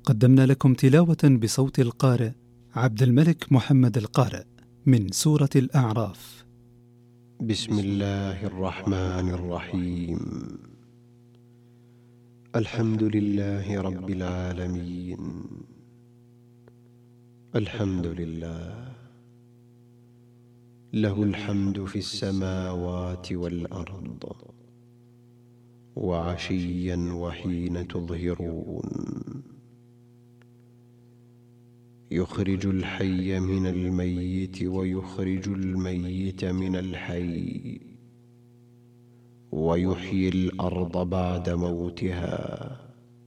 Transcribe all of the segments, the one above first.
قدمنا لكم تلاوة بصوت القارئ عبد الملك محمد القارئ من سورة الأعراف. بسم الله الرحمن الرحيم. الحمد لله رب العالمين. الحمد لله له الحمد في السماوات والأرض وعشيا وحين تظهرون، يخرج الحي من الميت ويخرج الميت من الحي، ويحيي الأرض بعد موتها،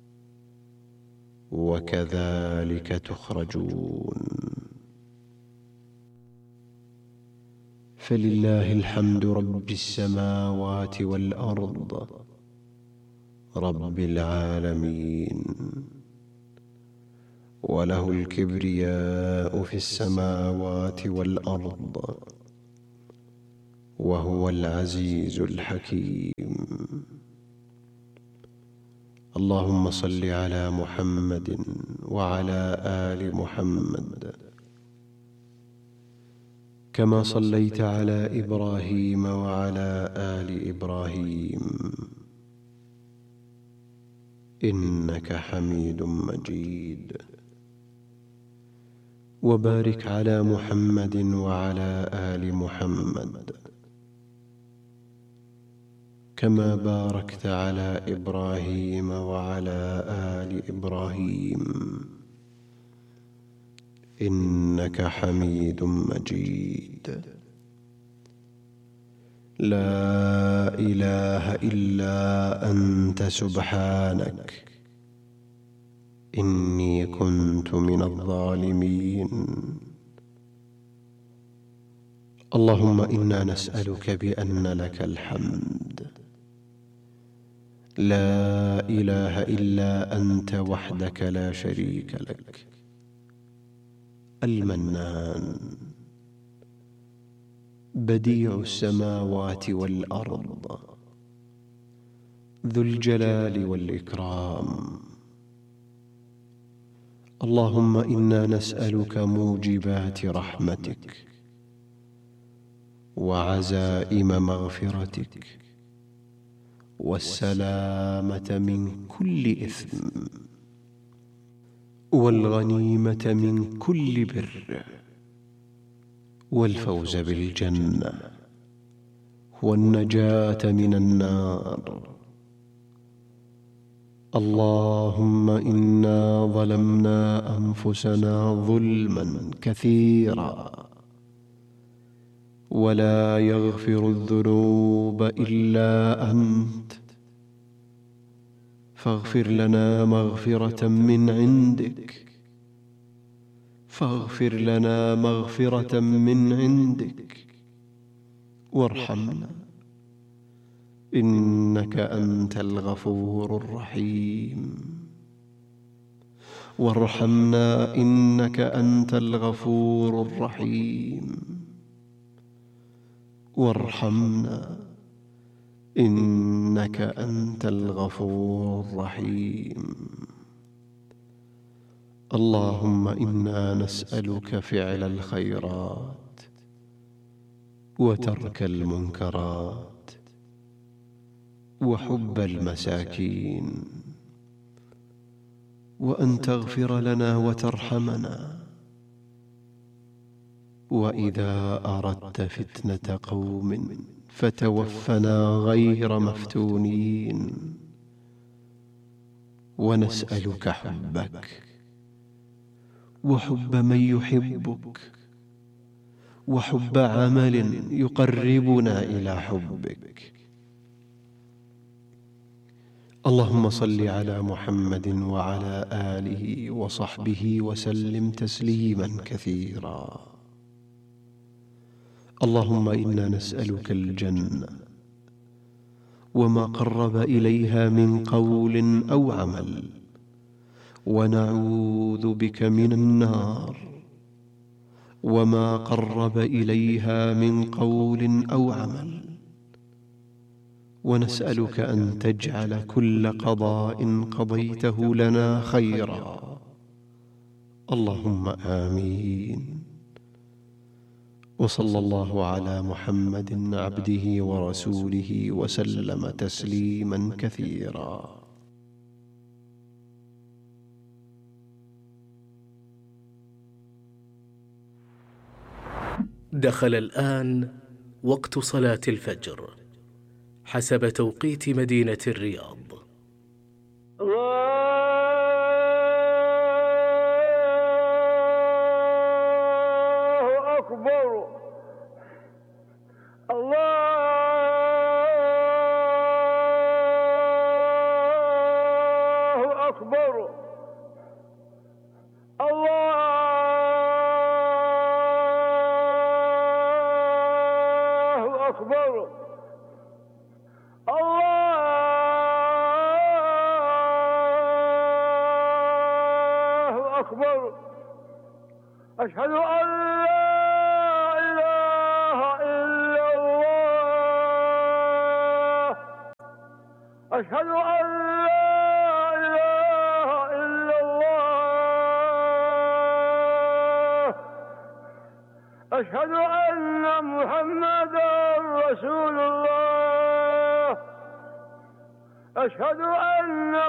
وكذلك تخرجون. فلله الحمد رب السماوات والأرض رب العالمين، وله الكبرياء في السماوات والأرض، وهو العزيز الحكيم. اللهم صل على محمد وعلى آل محمد كما صليت على إبراهيم وعلى آل إبراهيم إنك حميد مجيد. وبارك على محمد وعلى آل محمد كما باركت على إبراهيم وعلى آل إبراهيم إنك حميد مجيد. لا إله إلا أنت سبحانك إني كنت من الظالمين. اللهم إنا نسألك بأن لك الحمد، لا إله إلا أنت وحدك لا شريك لك، المنان، بديع السماوات والأرض، ذو الجلال والإكرام. اللهم إنا نسألك موجبات رحمتك وعزائم مغفرتك والسلامة من كل إثم والغنيمة من كل بر والفوز بالجنة والنجاة من النار. اللهم إنا ظلمنا أنفسنا ظلما كثيرا ولا يغفر الذنوب إلا أنت، فاغفر لنا مغفرة من عندك، فاغفر لنا مغفرة من عندك وارحمنا إنك أنت الغفور الرحيم. وارحمنا إنك أنت الغفور الرحيم. وارحمنا إنك أنت الغفور الرحيم. اللهم إنا نسألك فعل الخيرات وترك المنكرات وحب المساكين، وأن تغفر لنا وترحمنا، وإذا أردت فتنة قوم فتوفنا غير مفتونين. ونسألك حبك وحب من يحبك وحب عمل يقربنا إلى حبك. اللهم صل على محمد وعلى آله وصحبه وسلم تسليما كثيرا. اللهم إنا نسألك الجنة وما قرب إليها من قول أو عمل، ونعوذ بك من النار وما قرب إليها من قول أو عمل، ونسألك أن تجعل كل قضاء قضيته لنا خيرا اللهم آمين. وصلى الله على محمد عبده ورسوله وسلم تسليما كثيرا. دخل الآن وقت صلاة الفجر حسب توقيت مدينة الرياض. الله أكبر. الله أكبر. الله أكبر. الله أكبر. أشهد أن لا إله إلا الله. أشهد أن لا إله إلا الله. أشهد أن محمدا رسول الله. أشهد أن